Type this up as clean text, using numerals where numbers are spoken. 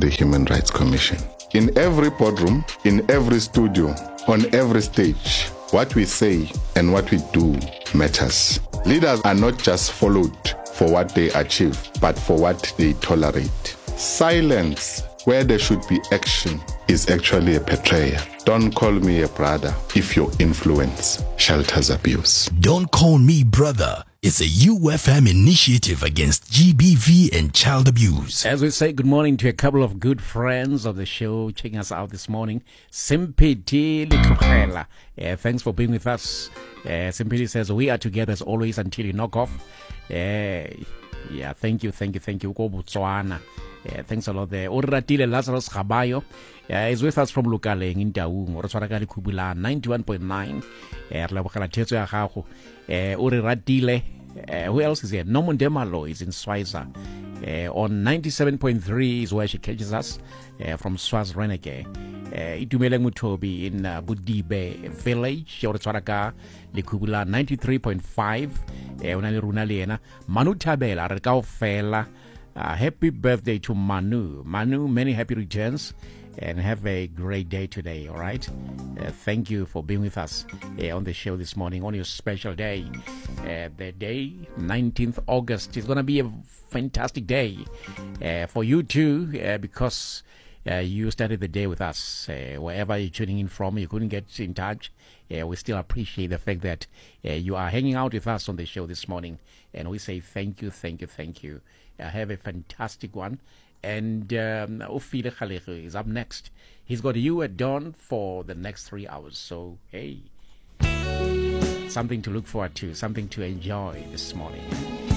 the Human Rights Commission. In every boardroom, in every studio, on every stage, what we say and what we do matters. Leaders are not just followed for what they achieve, but for what they tolerate. Silence where there should be action is actually a betrayer. Don't call me a brother if your influence shelters abuse. Don't Call Me Brother is a UFM initiative against GBV and child abuse. As we say good morning to a couple of good friends of the show checking us out this morning. Simpiti Litlogela. Thanks for being with us. Simpiti says, we are together as always until you knock off. Yeah, thank you. Ko Botswana. Thanks a lot there. Oratile Lazarus Gabayo is with us from Lukaleng in Taung. Or Swarakali Kubula 91.9. Relabokela Tetso ya gago. Oratile. Who else is here? Nomon Demalo is in Swizer. On 97.3 is where she catches us from Swaz Reneke. Itumele Mutobi in Budibe Village. Oratwaraka Likubula 93.5. Unali Runaliena. Manu Tabela Rekao Fela. Happy birthday to Manu. Manu, many happy returns and have a great day today, all right? Thank you for being with us on the show this morning on your special day. The day, 19th August, is going to be a fantastic day for you too because you started the day with us. Wherever you're tuning in from, you couldn't get in touch. We still appreciate the fact that you are hanging out with us on the show this morning. And we say thank you. Have a fantastic one. And Ofile Khalekhu is up next. He's got you at dawn for the next 3 hours. So, hey, something to look forward to, something to enjoy this morning.